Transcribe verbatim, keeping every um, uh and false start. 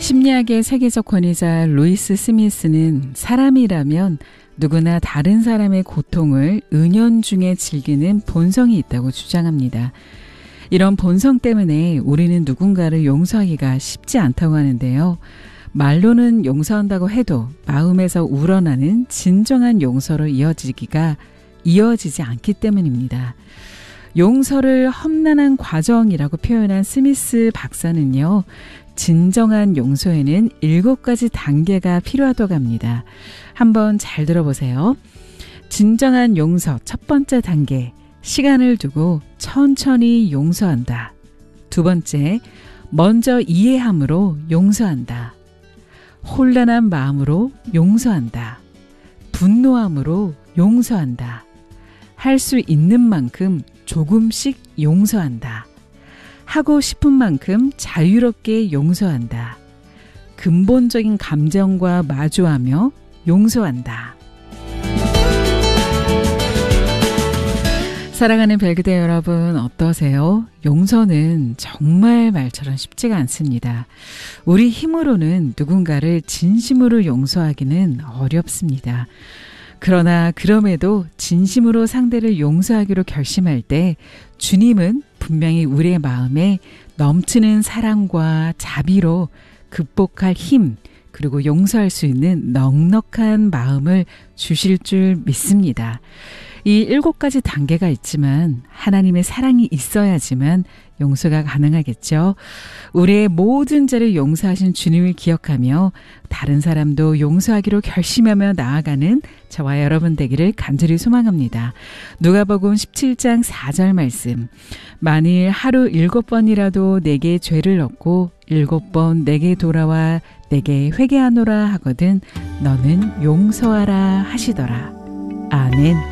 심리학의 세계적 권위자 루이스 스미스는 사람이라면 누구나 다른 사람의 고통을 은연중에 즐기는 본성이 있다고 주장합니다. 이런 본성 때문에 우리는 누군가를 용서하기가 쉽지 않다고 하는데요. 말로는 용서한다고 해도 마음에서 우러나는 진정한 용서로 이어지기가 이어지지 않기 때문입니다. 용서를 험난한 과정이라고 표현한 스미스 박사는요, 진정한 용서에는 일곱 가지 단계가 필요하다고 합니다. 한번 잘 들어보세요. 진정한 용서 첫 번째 단계, 시간을 두고 천천히 용서한다. 두 번째, 먼저 이해함으로 용서한다. 혼란한 마음으로 용서한다. 분노함으로 용서한다. 할 수 있는 만큼 조금씩 용서한다. 하고 싶은 만큼 자유롭게 용서한다. 근본적인 감정과 마주하며 용서한다. 사랑하는 벨그대 여러분, 어떠세요? 용서는 정말 말처럼 쉽지가 않습니다. 우리 힘으로는 누군가를 진심으로 용서하기는 어렵습니다. 그러나 그럼에도 진심으로 상대를 용서하기로 결심할 때 주님은 분명히 우리의 마음에 넘치는 사랑과 자비로 극복할 힘, 그리고 용서할 수 있는 넉넉한 마음을 주실 줄 믿습니다. 이 일곱 가지 단계가 있지만 하나님의 사랑이 있어야지만 용서가 가능하겠죠. 우리의 모든 죄를 용서하신 주님을 기억하며 다른 사람도 용서하기로 결심하며 나아가는 저와 여러분 되기를 간절히 소망합니다. 누가복음 십칠 장 사 절 말씀. 만일 하루 일곱 번이라도 내게 죄를 얻고 일곱 번 내게 돌아와 내게 회개하노라 하거든 너는 용서하라 하시더라. 아멘.